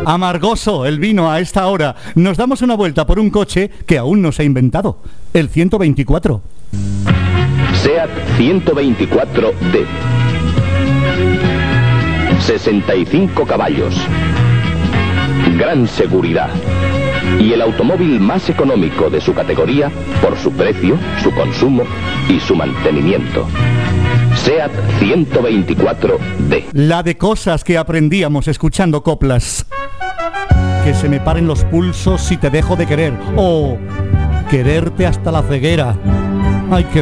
Amargoso el vino a esta hora. Nos damos una vuelta por un coche que aún no se ha inventado. El 124. SEAT 124D. 65 caballos. Gran seguridad. Y el automóvil más económico de su categoría por su precio, su consumo y su mantenimiento. SEAT 124D. La de cosas que aprendíamos escuchando coplas. Que se me paren los pulsos si te dejo de querer. O quererte hasta la ceguera. Ay, qué